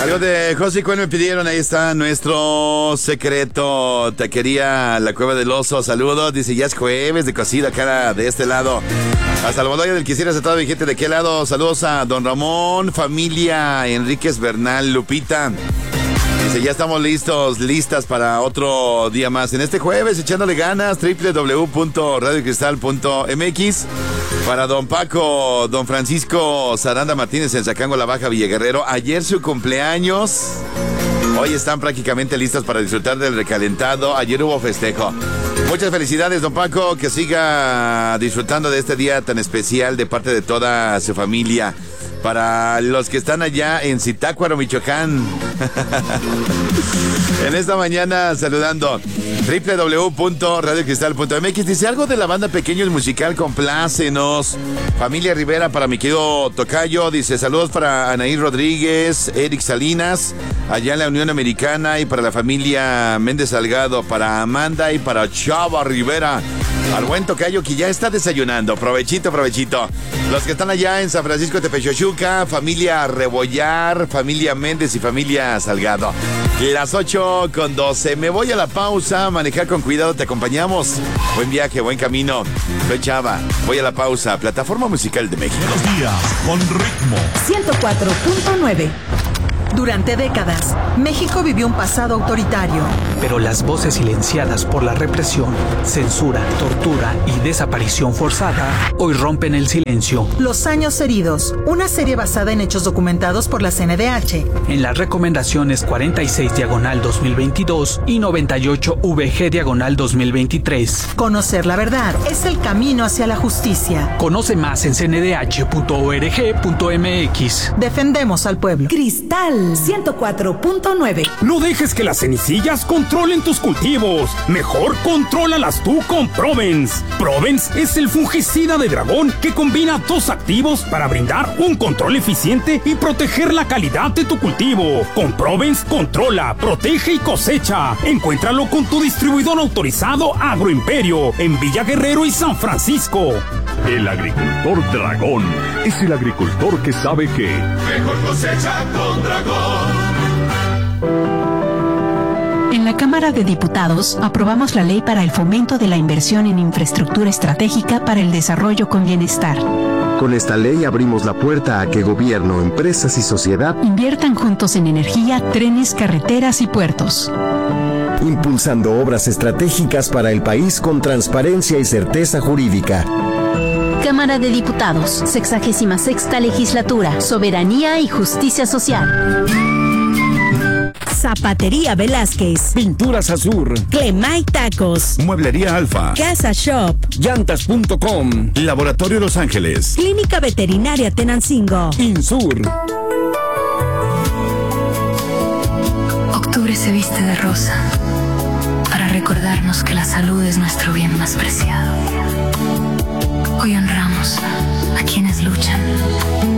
Amigos de José Cuen me pidieron, ahí está nuestro secreto. Taquería La Cueva del Oso, saludos. Dice, ya es jueves de cocida acá de este lado. A Salvador del Quisieras, a toda mi gente de qué lado. Saludos a don Ramón, familia Enríquez Bernal, Lupita. Dice, ya estamos listas para otro día más. En este jueves, echándole ganas, www.radiocristal.mx. Para don Paco, don Francisco Saranda Martínez en Zacango, La Baja, Villaguerrero. Ayer su cumpleaños. Hoy están prácticamente listos para disfrutar del recalentado. Ayer hubo festejo. Muchas felicidades, don Paco. Que siga disfrutando de este día tan especial de parte de toda su familia. Para los que están allá en Zitácuaro, Michoacán. En esta mañana saludando www.radiocristal.mx. Dice algo de la banda Pequeños Musical, complácenos. Familia Rivera para mi querido tocayo. Dice saludos para Anaí Rodríguez, Eric Salinas, allá en la Unión Americana. Y para la familia Méndez Salgado, para Amanda y para Chava Rivera. Al buen tocayo que ya está desayunando. Provechito. Los que están allá en San Francisco Tepechochuca, familia Rebollar, familia Méndez y familia Salgado. Las 8:12. Me voy a la pausa. Manejar con cuidado, te acompañamos. Buen viaje, buen camino. Soy Chava. Voy a la pausa. Plataforma Musical de México. Buenos días, con ritmo. 104.9. Durante décadas, México vivió un pasado autoritario. Pero las voces silenciadas por la represión, censura, tortura y desaparición forzada hoy rompen el silencio. Los años heridos, una serie basada en hechos documentados por la CNDH. En las recomendaciones 46/2022 y 98VG/2023. Conocer la verdad es el camino hacia la justicia. Conoce más en cndh.org.mx. Defendemos al pueblo. Cristal 104.9. No dejes que las cenicias controlen tus cultivos. Mejor contrólalas tú con Provence. Provence es el fungicida de dragón que combina dos activos para brindar un control eficiente y proteger la calidad de tu cultivo. Con Provence controla, protege y cosecha. Encuéntralo con tu distribuidor autorizado Agroimperio en Villa Guerrero y San Francisco. El agricultor dragón es el agricultor que sabe que mejor cosecha con Dragón. En la Cámara de Diputados aprobamos la ley para el fomento de la inversión en infraestructura estratégica para el desarrollo con bienestar. Con esta ley abrimos la puerta a que gobierno, empresas y sociedad inviertan juntos en energía, trenes, carreteras y puertos. Impulsando obras estratégicas para el país con transparencia y certeza jurídica. Cámara de Diputados, 66ª Legislatura, Soberanía y Justicia Social. Zapatería Velázquez, Pinturas Azur, Clemay Tacos, Mueblería Alfa, Casa Shop, Llantas.com, Laboratorio Los Ángeles, Clínica Veterinaria Tenancingo, Insur. Octubre se viste de rosa para recordarnos que la salud es nuestro bien más preciado. Hoy honramos a quienes luchan